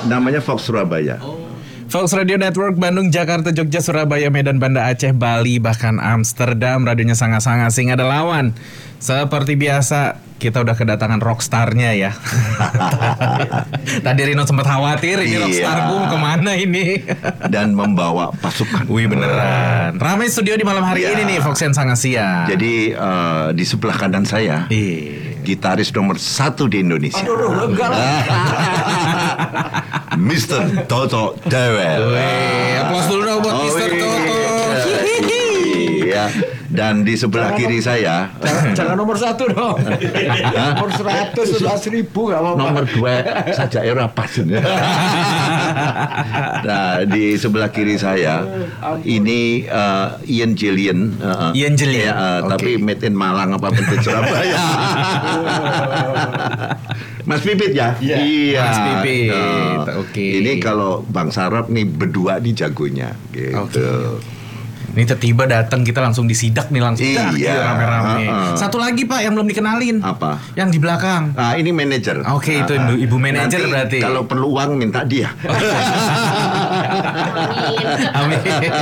Namanya Fox Surabaya. Fox Radio Network Bandung, Jakarta, Jogja, Surabaya, Medan, Banda Aceh, Bali, bahkan Amsterdam. Radionya sangat-sangat sing ada lawan. Seperti biasa kita udah kedatangan rockstarnya ya. Tadi Rino sempat khawatir ini rockstar gue kemana ini. Dan membawa pasukan. Wih beneran. Ramai studio di malam hari ini nih Foxian Sangasia. Jadi di sebelah kanan saya gitaris nomor 1 di Indonesia. Aduh, enggak lah. Mr. Toto Dewel. Aplaus dulu dong buat Mr. Toto. Iya. Dan di sebelah kiri saya Jangan nomor 1 dong. Nomor 111.000 gak apa-apa. nomor 2 saja era pas. Nah, di sebelah kiri saya ini Ian Jillian. Ian Jillian. Ya, tapi made in Malang apa penting Surabaya. Mas Pipit ya? Iya. Mas Pipit. Oke. Ini kalau Bang Sarap nih berdua nih jagonya gitu. Ini tiba-tiba datang kita langsung disidak nih langsung. Iya. Rame-rame. Satu lagi Pak yang belum dikenalin. Apa? Yang di belakang. Nah, ini manajer. Oke, itu ibu manajer berarti. Kalau perlu uang minta dia. Amin.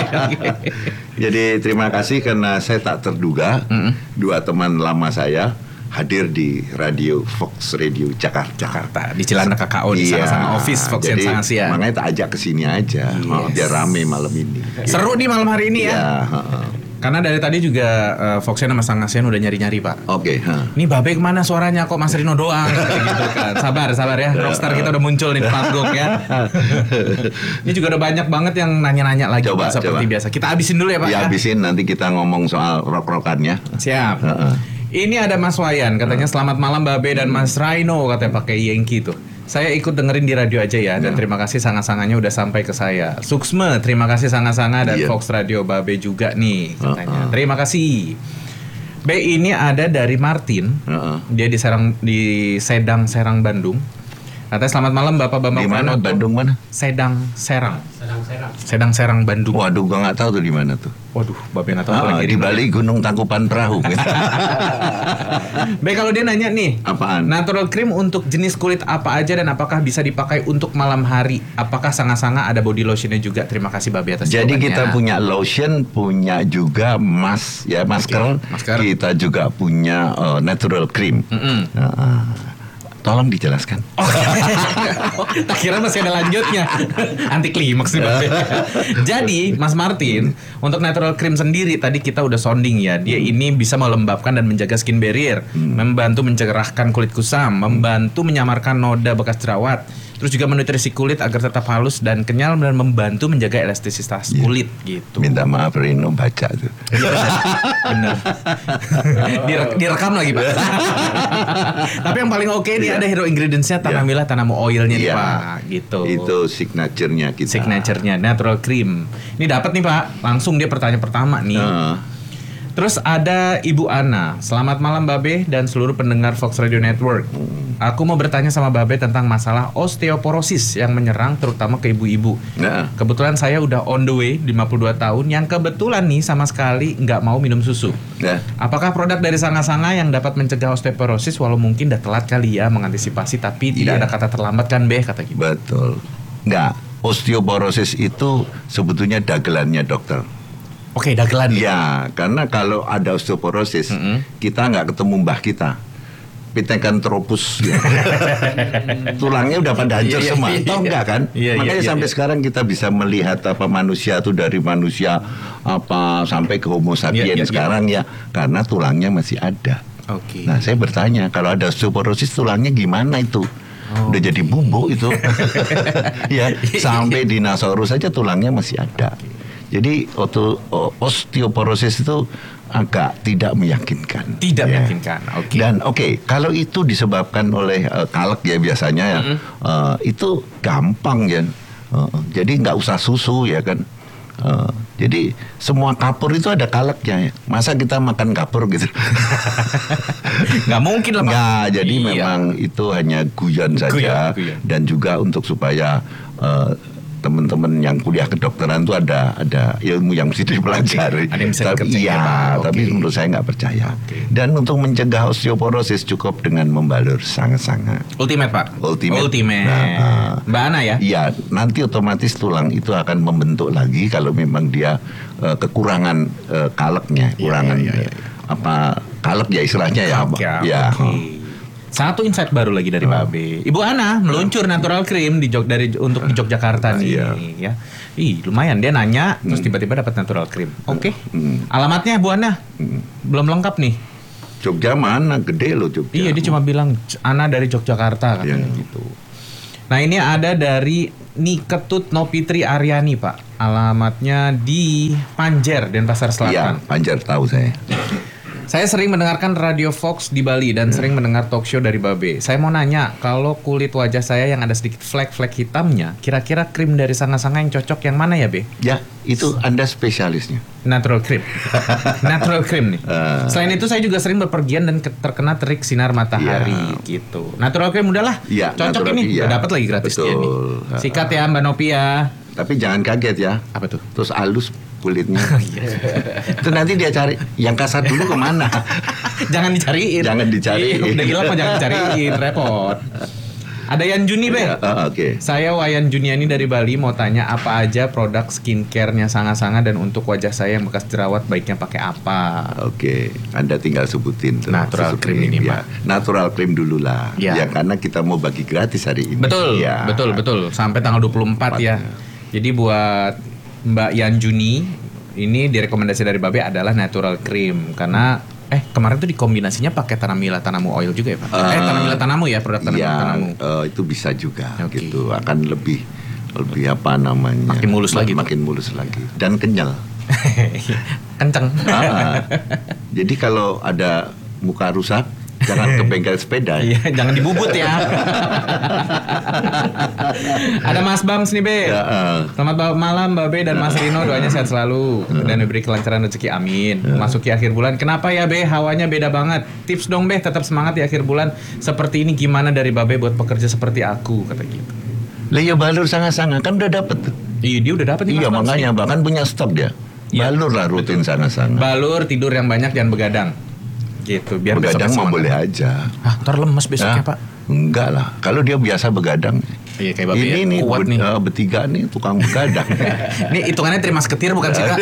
Jadi terima kasih karena saya tak terduga dua teman lama saya hadir di radio Fox Radio Jakarta di Cilandak KKO di sama office Foxian Sangasia. Makanya tak ajak ke sini aja, biar rame malam ini. Seru nih malam hari ini ya. Karena dari tadi juga Foxian sama Sangasian udah nyari-nyari Pak. Oke. Ini Babe kemana suaranya kok Mas Rino doang gitu kan. Sabar ya. Rockstar kita udah muncul nih di panggung ya. Ini juga udah banyak banget yang nanya-nanya lagi coba, Pak, seperti biasa. Kita habisin dulu ya Pak. Ya habisin nanti kita ngomong soal rock-rockannya. Siap. Ini ada Mas Wayan, katanya selamat malam Babe dan Mas Rino, katanya pakai Yankee tuh. Saya ikut dengerin di radio aja ya, dan terima kasih sangat-sangatnya udah sampai ke saya. Suksme, terima kasih sangat-sangat dan Fox Radio Babe juga nih, katanya. Terima kasih. B ini ada dari Martin, dia di Serang, Bandung. Katanya selamat malam Bapak Bambang. Di mana? Bandung mana? Serang, Bandung. Waduh, gua nggak tahu tuh di mana tuh. Waduh, Babe nggak tahu lagi. Di Bali Gunung Tangkupan Perahu. Baik, kalau dia nanya nih, apaan? Natural cream untuk jenis kulit apa aja dan apakah bisa dipakai untuk malam hari? Apakah Sanga-Sanga ada body lotionnya juga? Terima kasih Babe atas jawabannya. Jadi kita jawabannya. punya lotion, punya juga masker. Kita juga punya natural cream. Tolong dijelaskan. Tak kira masih ada lanjutnya. Anti klimaks nih Babe. Jadi Mas Martin, untuk natural cream sendiri tadi kita udah sounding ya. Dia ini bisa melembabkan dan menjaga skin barrier, membantu mencerahkan kulit kusam, membantu menyamarkan noda bekas jerawat, terus juga menutrisi kulit agar tetap halus dan kenyal dan membantu menjaga elastisitas kulit gitu. Minta maaf Rino baca tuh. Bener. Direkam lagi Pak. Tapi yang paling oke nih ada hero ingredients-nya Tanamilah Tanamu Oil-nya nih Pak, gitu. Itu signature-nya kita. Signature-nya natural cream. Ini dapat nih Pak. Langsung dia pertanyaan pertama nih. Terus ada Ibu Ana. Selamat malam Babe dan seluruh pendengar Fox Radio Network. Aku mau bertanya sama Babe tentang masalah osteoporosis yang menyerang terutama ke ibu-ibu. Kebetulan saya udah on the way 52 tahun yang kebetulan nih sama sekali nggak mau minum susu. Apakah produk dari Sanga-Sanga yang dapat mencegah osteoporosis walau mungkin udah telat kali ya mengantisipasi tapi tidak ada kata terlambat kan Be, kata gitu. Betul. Nggak, osteoporosis itu sebetulnya dagelannya dokter. Oke, dagelan. Ya, karena kalau ada osteoporosis, kita nggak ketemu mbah kita. Pithecanthropus ya. Tulangnya udah pada hancur semua. Tahu nggak kan? Makanya sampai sekarang kita bisa melihat apa manusia itu dari manusia apa sampai ke Homo sapiens sekarang ya, karena tulangnya masih ada. Nah, saya bertanya, kalau ada osteoporosis tulangnya gimana itu? Udah jadi bubuk itu. Ya, sampai dinosaurus saja tulangnya masih ada. Jadi osteoporosis itu agak tidak meyakinkan. Tidak meyakinkan. Dan kalau itu disebabkan oleh kalek ya biasanya ya, itu gampang ya. Jadi nggak usah susu ya kan. Jadi semua kapur itu ada kaleknya ya. Masa kita makan kapur gitu? Nggak mungkin lah Pak. Nggak, jadi memang itu hanya guyon saja. Dan juga untuk supaya teman-teman yang kuliah kedokteran tuh ada ilmu yang mesti dipelajari. Ada yang bisa dikerjain. Iya, tapi menurut saya nggak percaya. Dan untuk mencegah osteoporosis cukup dengan membalur sangat-sangat. Ultimate Pak. Ultimate. Nah, Mbak Ana ya? Iya, nanti otomatis tulang itu akan membentuk lagi kalau memang dia kekurangan kaleknya, kurangan kalek ya istilahnya ya. Ya. Satu insight baru lagi dari Mbak Be. Ibu Ana meluncur natural cream di Yogyakarta nih ya. Lumayan dia nanya terus tiba-tiba dapat natural cream. Oke. Alamatnya Bu Ana belum lengkap nih. Jogja mana? Gede loh Jogja. Iya, dia cuma bilang Ana dari Yogyakarta katanya gitu. Nah, ini ada dari Niketut Nopitri Aryani, Pak. Alamatnya di Panjer, Denpasar Selatan. Iya, Panjer tahu saya. Saya sering mendengarkan Radio Fox di Bali dan sering mendengar talk show dari Babe. Saya mau nanya, kalau kulit wajah saya yang ada sedikit flek-flek hitamnya, kira-kira krim dari Sanga-Sanga yang cocok yang mana ya, Be? Ya, itu Anda spesialisnya. Natural cream. Natural cream nih. Selain itu saya juga sering bepergian dan terkena terik sinar matahari gitu. Natural cream udahlah. Ya, cocok ini. Udah dapat lagi gratisnya nih. Sikat ya Mbak Novia. Tapi jangan kaget ya. Apa tuh? Terus halus kulitnya. Itu nanti dia cari yang kasar dulu kemana? Jangan dicariin. Jangan dicariin. Udah gila kok jangan dicariin, repot. Ada Yan Juni, Be. Oke. Saya Wayan Juniani dari Bali mau tanya apa aja produk skincare-nya Sanga-Sanga dan untuk wajah saya yang bekas jerawat baiknya pakai apa? Oke, Anda tinggal sebutin tuh. Natural cream ini, ya. Pak. Natural cream dulu lah. Ya. Ya karena kita mau bagi gratis hari ini. Betul, ya. betul. Sampai tanggal 24 ya. Jadi buat Mbak Yan Juni, ini direkomendasi dari Babe adalah natural cream karena kemarin tuh dikombinasinya pakai Tanamila Tanamu Oil juga ya Pak? Tanamila Tanamu ya, produk Tanamila Tanamu. Itu bisa juga gitu, akan lebih apa namanya? Makin mulus lagi. Dan kenyal. Kenceng. Jadi kalau ada muka rusak, jangan ke bengkel sepeda. Iya, jangan dibubut ya. Ada Mas Bams nih, Be. Selamat malam Mbak Be dan Mas Rino, doanya sehat selalu dan diberi kelancaran rezeki, amin. Masuki akhir bulan. Kenapa ya, Be? Hawanya beda banget. Tips dong, Be, tetap semangat di akhir bulan. Seperti ini gimana dari Mbak Be buat pekerja seperti aku, kata gitu. Lah ya balur Sanga-Sanga kan udah dapet tuh. Iya, dia udah dapet nih. Iya, makanya bahkan punya stok dia. Balur lah rutin Sanga-Sanga. Balur, tidur yang banyak, jangan begadang. Gitu, biar begadang mau boleh aja. Ntar lemes besoknya Pak. Enggak lah, kalau dia biasa begadang. Iya kayak Babe ini ya, kuat nih. Bertiga nih tukang begadang. Ini hitungannya terima seketir bukan sih Kak?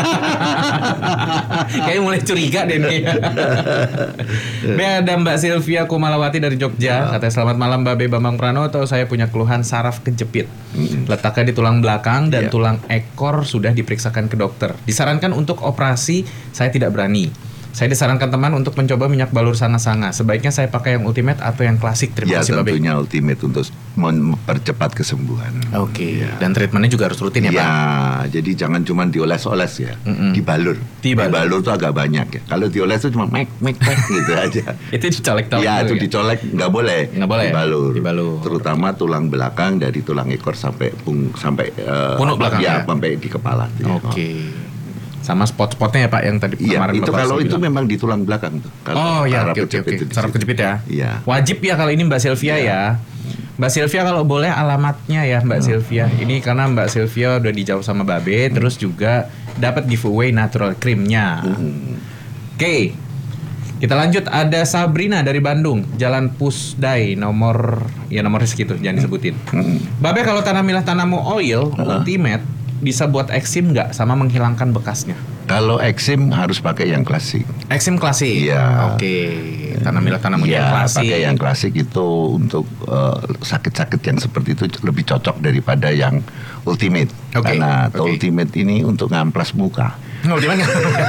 Kayaknya mulai curiga deh nih. Be, ada Mbak Sylvia Kumalawati dari Jogja. Katanya selamat malam Babe Bambang Pranoto. Saya punya keluhan saraf kejepit. Letaknya di tulang belakang dan tulang ekor sudah diperiksakan ke dokter. Disarankan untuk operasi, saya tidak berani. Saya disarankan teman untuk mencoba minyak balur Sanga-Sanga. Sebaiknya saya pakai yang ultimate atau yang klasik? Terima kasih Babe. Ya tentunya ultimate untuk mempercepat kesembuhan. Oke. Dan treatmentnya juga harus rutin ya Pak? Ya, jadi jangan cuma dioles-oles ya. Dibalur. Dibalur tuh agak banyak ya. Kalau dioles tuh cuma mek gitu aja. Itu dicolek-colek. Ya, itu dicolek nggak boleh. Nggak boleh. Dibalur. Terutama tulang belakang dari tulang ekor sampai punuk belakang ya, sampai di kepala. Oke. Sama spot-spotnya ya Pak yang tadi kemarin itu Bapak kalau itu bilang. memang di tulang belakang tuh. Oke. Saraf kejepit ya. Iya. Wajib ya kalau ini Mbak Sylvia ya. Mbak Sylvia kalau boleh alamatnya ya Mbak Sylvia. Ini karena Mbak Sylvia udah dijawab sama Babe, terus juga dapat giveaway natural creamnya. Oke. Kita lanjut, ada Sabrina dari Bandung, Jalan Pusdai, nomor segitu, jangan disebutin. Babe, kalau Tanamilah Tanamu Oil Ultimate bisa buat eksim nggak sama menghilangkan bekasnya? Kalau eksim harus pakai yang klasik. Eksim klasik? Iya. Oke. Tanamilah Tanamu yang klasik. Pakai yang klasik itu untuk sakit-sakit yang seperti itu lebih cocok daripada yang ultimate. Karena ultimate ini untuk ngamplas muka. Ultimate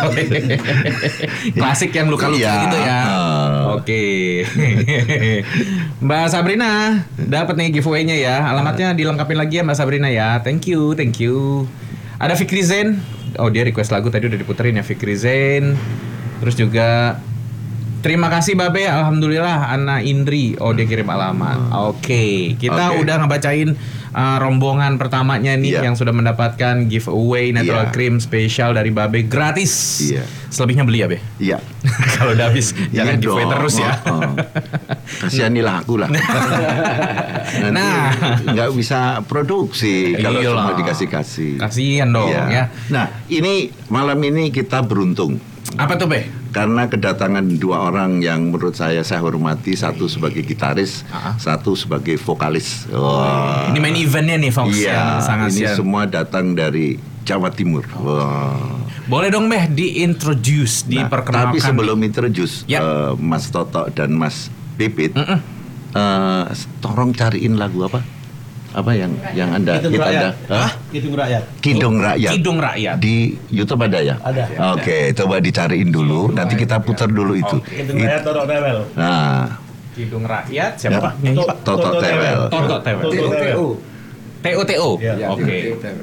klasik yang luka-luka gitu ya. Oke. Mbak Sabrina dapat nih giveaway-nya ya. Alamatnya dilengkapin lagi ya Mbak Sabrina ya. Thank you. Ada Fikri Zain. Oh, dia request lagu tadi udah diputerin ya, Fikri Zain. Terus juga Terima kasih Babe, alhamdulillah Ana Indri, dia kirim alamat. Oke, kita udah ngebacain rombongan pertamanya nih yang sudah mendapatkan giveaway natural cream spesial dari Babe gratis. Selebihnya beli ya Be? Iya. Kalau udah habis jangan giveaway terus ya. Kasihanilah aku lah. Nanti nggak bisa produksi kalau semua dikasih-kasih. Kasihan dong ya. Nah ini malam ini kita beruntung. Apa tuh Be? Karena kedatangan 2 orang yang menurut saya hormati, satu sebagai gitaris, satu sebagai vokalis. Ini main eventnya nih Fox. Iya, ini semua datang dari Jawa Timur. Boleh dong Beh diintroduce, diperkenalkan. Tapi sebelum introduce, Mas Toto dan Mas Pipit, tolong cariin lagu apa yang Anda Kidung Rakyat. Kidung Rakyat. Kidung Rakyat. Di YouTube ada ya? Ada. Oke, coba dicariin dulu. Nanti kita putar dulu itu. Kidung Rakyat Toto Tewel. Nah, Kidung Rakyat siapa? Nyanyi Pak? Toto Tewel. Toto Tewel. TOTO. Oke.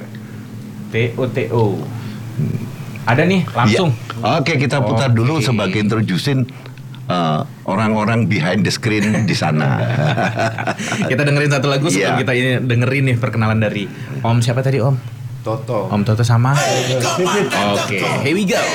TOTO. Ada nih langsung. Oke, kita putar dulu sebagai introducing orang-orang behind the screen di sana. Kita dengerin satu lagu sebelum kita ini dengerin nih perkenalan dari Om siapa tadi Om? Toto. Om Toto sama. Oke, here we go.